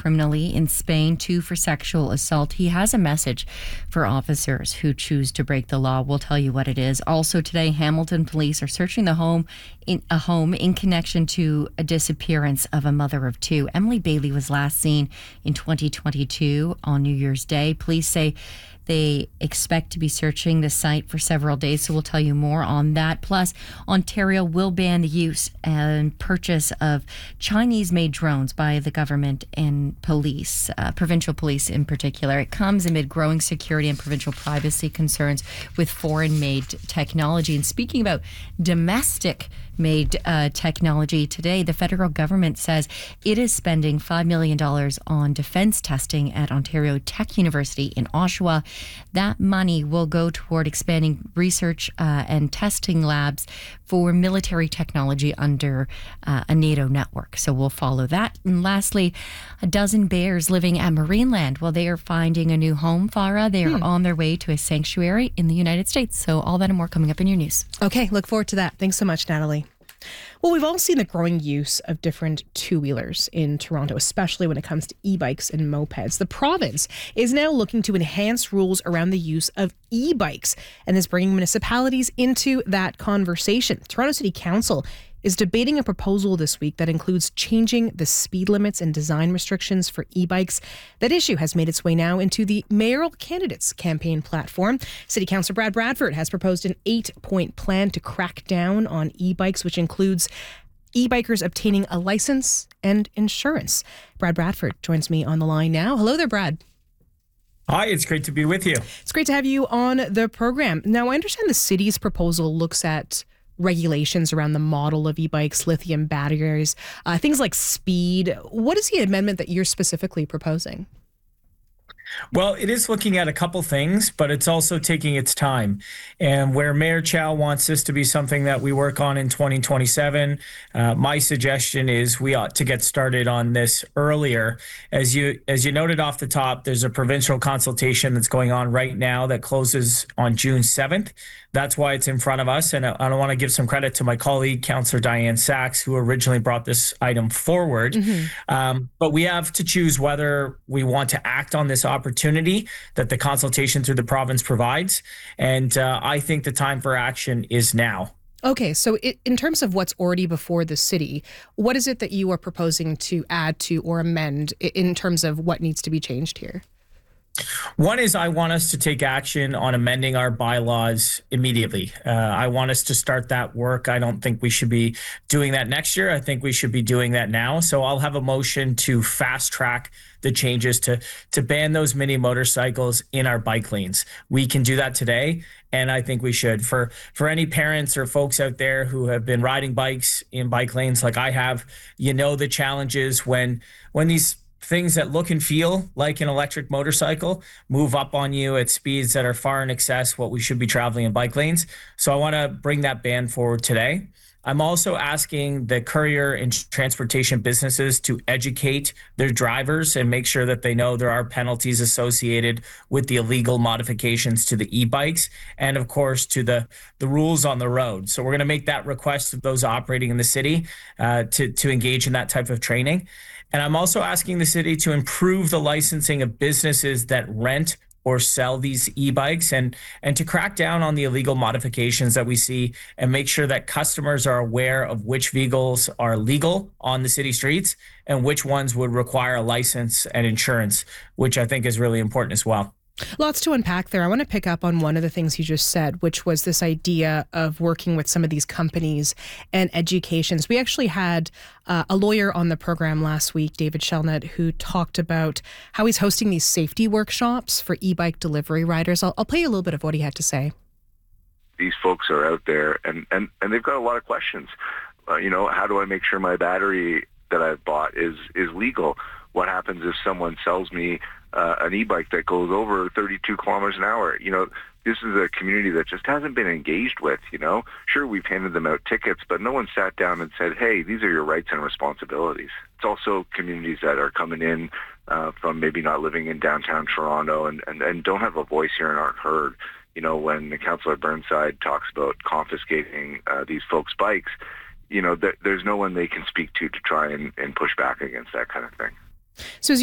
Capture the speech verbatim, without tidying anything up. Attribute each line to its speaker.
Speaker 1: criminally in Spain, two for sexual assault. He has a message for officers who choose to break the law. We'll tell you what it is. Also today, Hamilton police are searching the home in a home in connection to a disappearance of a mother of two. Emily Bailey was last seen in twenty twenty-two on New Year's Day. Police say they expect to be searching the site for several days, so we'll tell you more on that. Plus, Ontario will ban the use and purchase of Chinese-made drones by the government and police, uh, provincial police in particular. It comes amid growing security and provincial privacy concerns with foreign-made technology. And speaking about domestic made uh, technology today, the federal government says it is spending five million dollars on defense testing at Ontario Tech University in Oshawa. That money will go toward expanding research uh, and testing labs for military technology under uh, a NATO network. So we'll follow that. And lastly, a dozen bears living at Marineland. Well, they are finding a new home, Farah. They are hmm. on their way to a sanctuary in the United States. So all that and more coming up in your news.
Speaker 2: Okay, look forward to that. Thanks so much, Natalie. Well, we've all seen the growing use of different two-wheelers in Toronto, especially when it comes to e-bikes and mopeds. The province is now looking to enhance rules around the use of e-bikes and is bringing municipalities into that conversation. Toronto City Council is debating a proposal this week that includes changing the speed limits and design restrictions for e-bikes. That issue has made its way now into the mayoral candidates campaign platform. City Councillor Brad Bradford has proposed an eight-point plan to crack down on e-bikes, which includes e-bikers obtaining a license and insurance. Brad Bradford joins me on the line now. Hello there, Brad.
Speaker 3: Hi, it's great to be with you.
Speaker 2: It's great to have you on the program. Now, I understand the city's proposal looks at regulations around the model of e-bikes, lithium batteries, uh, things like speed. What is the amendment that you're specifically proposing?
Speaker 3: Well, it is looking at a couple things, but it's also taking its time. And where Mayor Chow wants this to be something that we work on in twenty twenty-seven, uh, my suggestion is we ought to get started on this earlier. As you as you noted off the top, there's a provincial consultation that's going on right now that closes on June seventh. That's why it's in front of us. And I, I want to give some credit to my colleague, Councillor Diane Sachs, who originally brought this item forward. Mm-hmm. Um, but we have to choose whether we want to act on this opportunity that the consultation through the province provides. And uh, I think the time for action is now.
Speaker 2: Okay, so it, in terms of what's already before the city, what is it that you are proposing to add to or amend in terms of what needs to be changed here?
Speaker 3: One is I want us to take action on amending our bylaws immediately. Uh, I want us to start that work. I don't think we should be doing that next year. I think we should be doing that now. So I'll have a motion to fast track the changes to to ban those mini motorcycles in our bike lanes. We can do that today, and I think we should. For for any parents or folks out there who have been riding bikes in bike lanes like I have, you know the challenges when when these things that look and feel like an electric motorcycle move up on you at speeds that are far in excess what we should be traveling in bike lanes. So I want to bring that ban forward today. I'm also asking the courier and transportation businesses to educate their drivers and make sure that they know there are penalties associated with the illegal modifications to the e-bikes and, of course, to the, the rules on the road. So we're going to make that request of those operating in the city uh, to, to engage in that type of training. And I'm also asking the city to improve the licensing of businesses that rent or sell these e-bikes and, and to crack down on the illegal modifications that we see and make sure that customers are aware of which vehicles are legal on the city streets and which ones would require a license and insurance, which I think is really important as well.
Speaker 2: Lots to unpack there. I want to pick up on one of the things you just said, which was this idea of working with some of these companies and educations. We actually had uh, a lawyer on the program last week, David Shellnut, who talked about how he's hosting these safety workshops for e-bike delivery riders. I'll, I'll play you a little bit of what he had to say.
Speaker 4: These folks are out there and, and, and they've got a lot of questions. Uh, you know, how do I make sure my battery that I've bought is, is legal? What happens if someone sells me uh, an e-bike that goes over thirty-two kilometers an hour? You know, this is a community that just hasn't been engaged with, you know. Sure, we've handed them out tickets, but no one sat down and said, hey, these are your rights and responsibilities. It's also communities that are coming in uh, from maybe not living in downtown Toronto and, and, and don't have a voice here and aren't heard. You know, when Councillor Burnside talks about confiscating uh, these folks' bikes, you know, th- there's no one they can speak to to try and, and push back against that kind of thing.
Speaker 2: So as